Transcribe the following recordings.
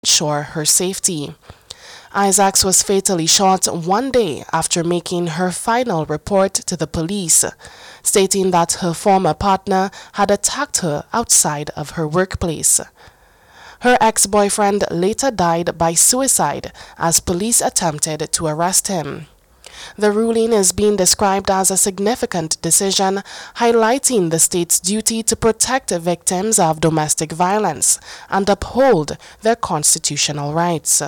ensure her safety. Isaacs was fatally shot one day after making her final report to the police, stating that her former partner had attacked her outside of her workplace. Her ex-boyfriend later died by suicide as police attempted to arrest him. The ruling is being described as a significant decision, highlighting the state's duty to protect victims of domestic violence and uphold their constitutional rights.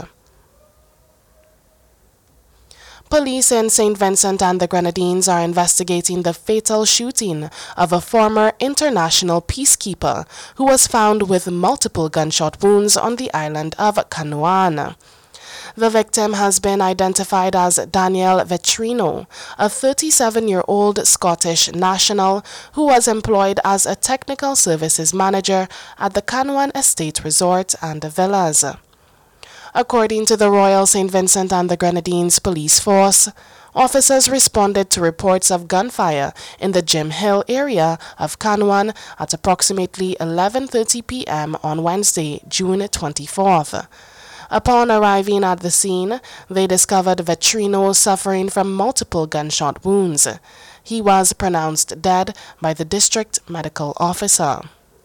Police in St. Vincent and the Grenadines are investigating the fatal shooting of a former international peacekeeper who was found with multiple gunshot wounds on the island of Canouan. The victim has been identified as Daniel Vetrino, a 37-year-old Scottish national who was employed as a technical services manager at the Canouan Estate Resort and Villas. According to the Royal St. Vincent and the Grenadines Police Force, officers responded to reports of gunfire in the Jim Hill area of Canouan at approximately 11:30 p.m. on Wednesday, June 24th. Upon arriving at the scene, they discovered Vetrino suffering from multiple gunshot wounds. He was pronounced dead by the district medical officer.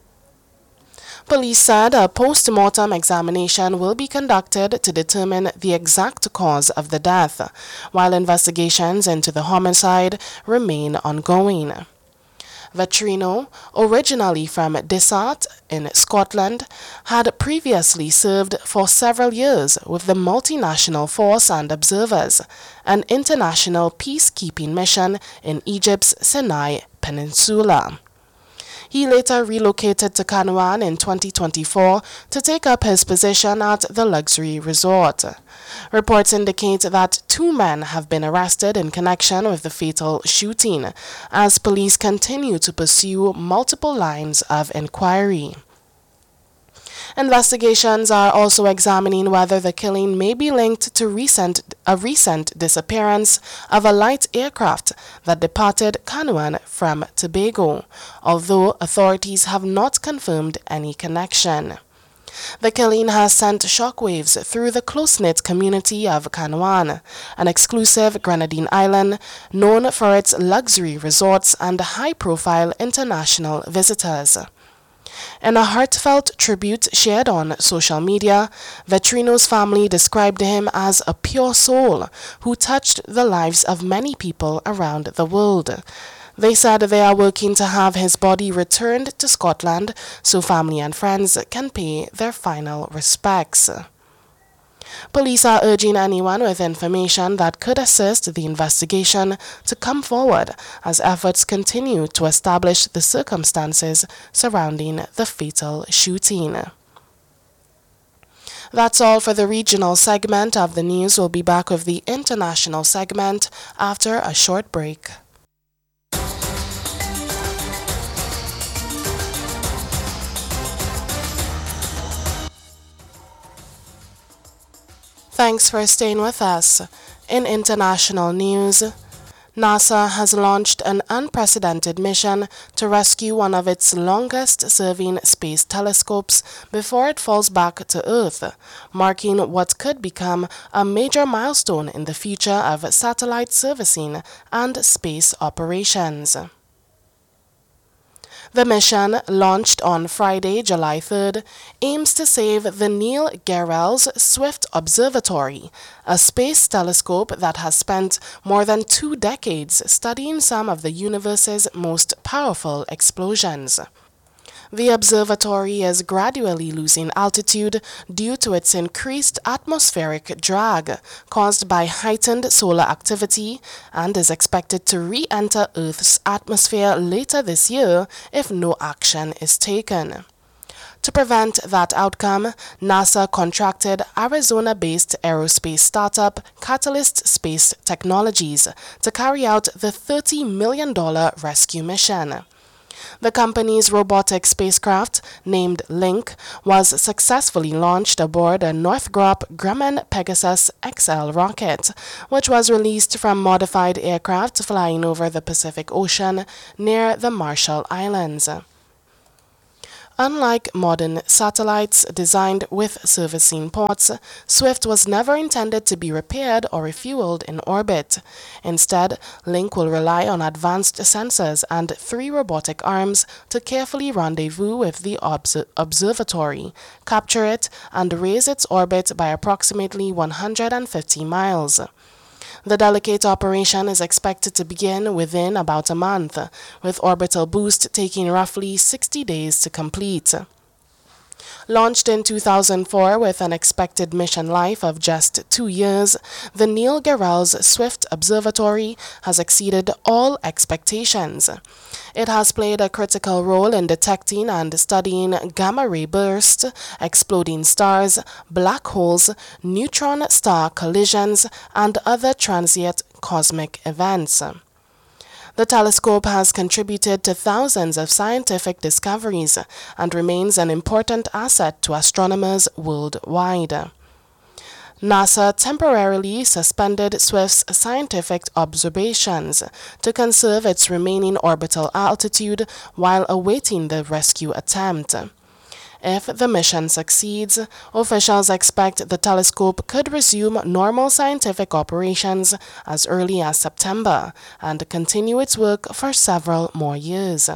Police said a post-mortem examination will be conducted to determine the exact cause of the death, while investigations into the homicide remain ongoing. Vetrino, originally from Dysart in Scotland, had previously served for several years with the Multinational Force and Observers, an international peacekeeping mission in Egypt's Sinai Peninsula. He later relocated to Canouan in 2024 to take up his position at the luxury resort. Reports indicate that 2 men have been arrested in connection with the fatal shooting, as police continue to pursue multiple lines of inquiry. Investigations are also examining whether the killing may be linked to a recent disappearance of a light aircraft that departed Canouan from Tobago, although authorities have not confirmed any connection. The killing has sent shockwaves through the close-knit community of Canouan, an exclusive Grenadine island known for its luxury resorts and high-profile international visitors. In a heartfelt tribute shared on social media, Vetrino's family described him as a pure soul who touched the lives of many people around the world. They said they are working to have his body returned to Scotland so family and friends can pay their final respects. Police are urging anyone with information that could assist the investigation to come forward as efforts continue to establish the circumstances surrounding the fatal shooting. That's all for the regional segment of the news. We'll be back with the international segment after a short break. Thanks for staying with us. In international news, NASA has launched an unprecedented mission to rescue one of its longest-serving space telescopes before it falls back to Earth, marking what could become a major milestone in the future of satellite servicing and space operations. The mission, launched on Friday, July 3rd, aims to save the Neil Gehrels Swift Observatory, a space telescope that has spent more than 2 decades studying some of the universe's most powerful explosions. The observatory is gradually losing altitude due to its increased atmospheric drag caused by heightened solar activity and is expected to re-enter Earth's atmosphere later this year if no action is taken. To prevent that outcome, NASA contracted Arizona-based aerospace startup Catalyst Space Technologies to carry out the $30 million rescue mission. The company's robotic spacecraft, named Link, was successfully launched aboard a Northrop Grumman Pegasus XL rocket, which was released from modified aircraft flying over the Pacific Ocean near the Marshall Islands. Unlike modern satellites designed with servicing ports, Swift was never intended to be repaired or refueled in orbit. Instead, Link will rely on advanced sensors and 3 robotic arms to carefully rendezvous with the observatory, capture it, and raise its orbit by approximately 150 miles. The delicate operation is expected to begin within about a month, with orbital boost taking roughly 60 days to complete. Launched in 2004 with an expected mission life of just 2 years, the Neil Gehrels Swift Observatory has exceeded all expectations. It has played a critical role in detecting and studying gamma-ray bursts, exploding stars, black holes, neutron star collisions, and other transient cosmic events. The telescope has contributed to thousands of scientific discoveries and remains an important asset to astronomers worldwide. NASA temporarily suspended Swift's scientific observations to conserve its remaining orbital altitude while awaiting the rescue attempt. If the mission succeeds, officials expect the telescope could resume normal scientific operations as early as September and continue its work for several more years.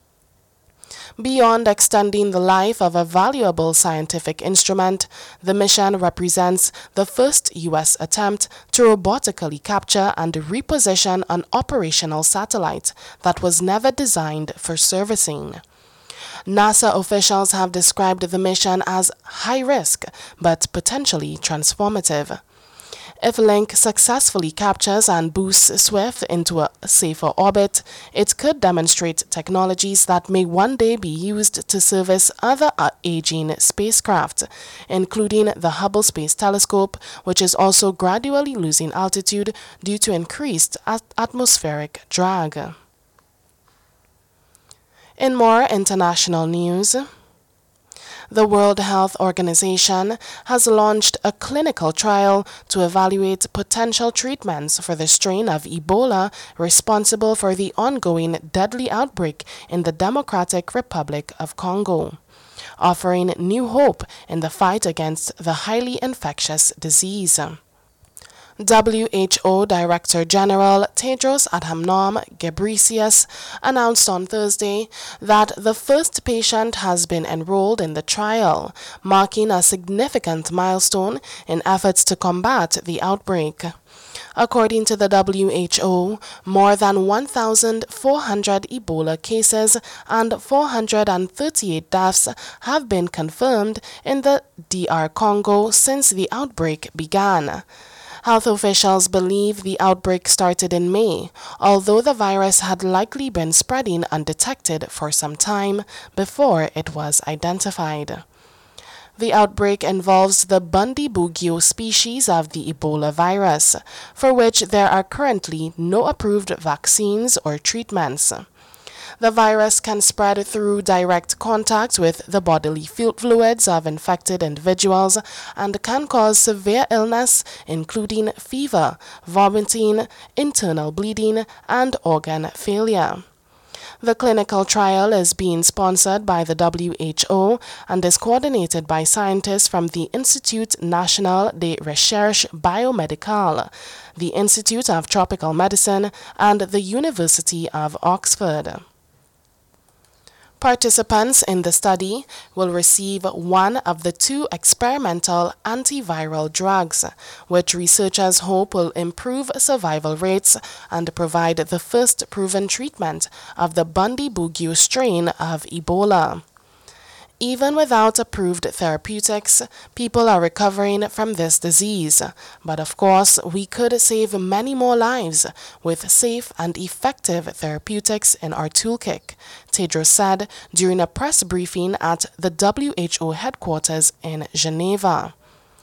Beyond extending the life of a valuable scientific instrument, the mission represents the first U.S. attempt to robotically capture and reposition an operational satellite that was never designed for servicing. NASA officials have described the mission as high risk, but potentially transformative. If Link successfully captures and boosts Swift into a safer orbit, it could demonstrate technologies that may one day be used to service other aging spacecraft, including the Hubble Space Telescope, which is also gradually losing altitude due to increased atmospheric drag. In more international news, the World Health Organization has launched a clinical trial to evaluate potential treatments for the strain of Ebola responsible for the ongoing deadly outbreak in the Democratic Republic of Congo, offering new hope in the fight against the highly infectious disease. WHO Director General Tedros Adhanom Ghebreyesus announced on Thursday that the first patient has been enrolled in the trial, marking a significant milestone in efforts to combat the outbreak. According to the WHO, more than 1,400 Ebola cases and 438 deaths have been confirmed in the DR Congo since the outbreak began. Health officials believe the outbreak started in May, although the virus had likely been spreading undetected for some time before it was identified. The outbreak involves the Bundibugyo species of the Ebola virus, for which there are currently no approved vaccines or treatments. The virus can spread through direct contact with the bodily fluids of infected individuals and can cause severe illness, including fever, vomiting, internal bleeding, and organ failure. The clinical trial is being sponsored by the WHO and is coordinated by scientists from the Institut National de Recherche Biomédicale, the Institute of Tropical Medicine, and the University of Oxford. Participants in the study will receive one of the 2 experimental antiviral drugs, which researchers hope will improve survival rates and provide the first proven treatment of the Bundibugyo strain of Ebola. Even without approved therapeutics, people are recovering from this disease. But of course, we could save many more lives with safe and effective therapeutics in our toolkit, Tedros said during a press briefing at the WHO headquarters in Geneva.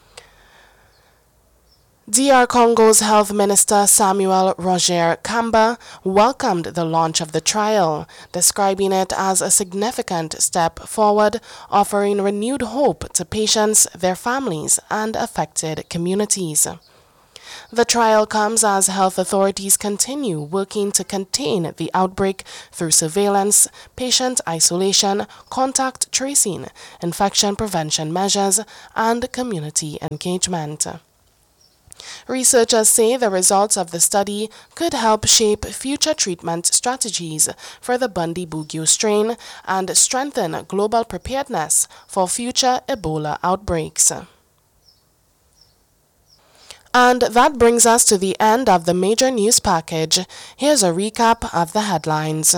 DR Congo's Health Minister Samuel Roger Kamba welcomed the launch of the trial, describing it as a significant step forward, offering renewed hope to patients, their families, and affected communities. The trial comes as health authorities continue working to contain the outbreak through surveillance, patient isolation, contact tracing, infection prevention measures, and community engagement. Researchers say the results of the study could help shape future treatment strategies for the Bundibugyo strain and strengthen global preparedness for future Ebola outbreaks. And that brings us to the end of the major news package. Here's a recap of the headlines.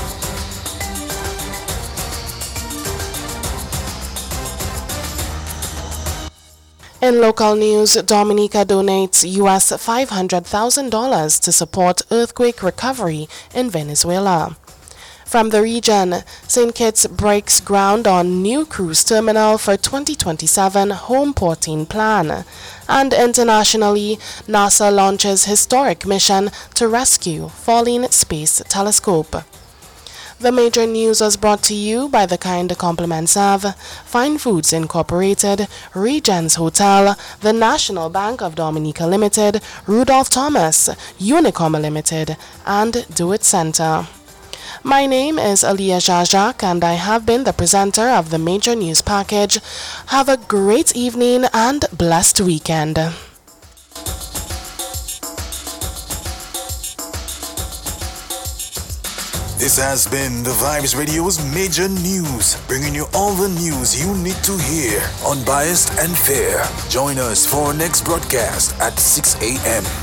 In local news, Dominica donates US $500,000 to support earthquake recovery in Venezuela. From the region, St. Kitts breaks ground on new cruise terminal for 2027 home porting plan. And internationally, NASA launches historic mission to rescue falling space telescope. The major news was brought to you by the kind compliments of Fine Foods Incorporated, Regents Hotel, the National Bank of Dominica Limited, Rudolph Thomas, Unicom Limited, and Do It Center. My name is Aliyah Jajak and I have been the presenter of the major news package. Have a great evening and blessed weekend. This has been the Vibes Radio's Major News, bringing you all the news you need to hear, unbiased and fair. Join us for our next broadcast at 6 a.m.